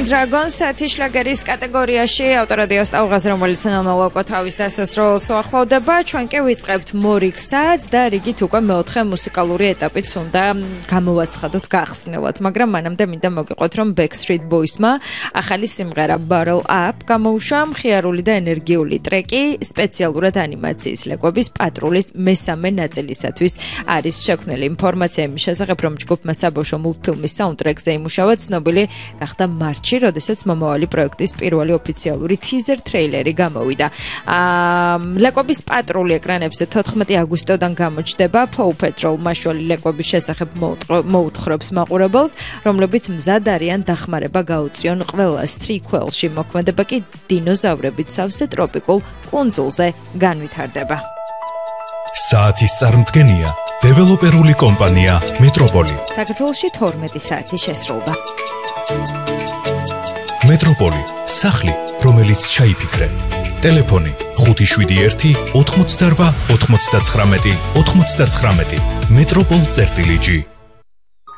Dragons თიშლაგერის კატეგორიაში ავტორადიოს ტალღას რომელიც ნელ-ნელა თავის დასასრულს ახლოვდება ჩვენ კი ვიწყებთ მორიგსაც და რიგით უკვე მეოთხე მუსიკალური ეტაპიც უნდა გამოვაცხადოთ გახსნილად მაგრამ მანამდე მინდა მოგიყვეთ რომ Backstreet Boys-მა ახალი სიმღერა Bottle Up გამოუშვა მხიარული და ენერგიული ტრეკი სპეციალურად ანიმაციის ლეკვების პატრულის მესამე ნაწილისათვის არის შექმნილი ინფორმაცია იმის შესახებ რომ ჯგუფმა საბავშვო მულტფილმის საუნდტრეკზე იმუშავა ცნობილი გახდა მარტში, როდესაც მომავალი პროექტის პირველი ოფიციალური teaser ტრეილერი გამოვიდა. ლეკვების პატრული ეკრანებზე 14 აგვისტოდან გამოჩნდება. Paw Patrol მაშველი ლეკვების შესახებ მოუთხრობს მაყურებელს, რომლებიც მზად არიან დახმარება გაუწიონ ყველა სტრიქველში. მოქმედება კი დინოზავრებით სავსე ტროპიკულ კუნძულზე განვითარდება. საათის წარმდგენია დეველოპერული კომპანია მეტროპოლი. საქართველოში 12 საათი შესრულდა. მეტროპოლი, სახლი, რომელიც ჩაიფიქრე. ტელეფონი 571 88 99 99. მეტროპოლ.gi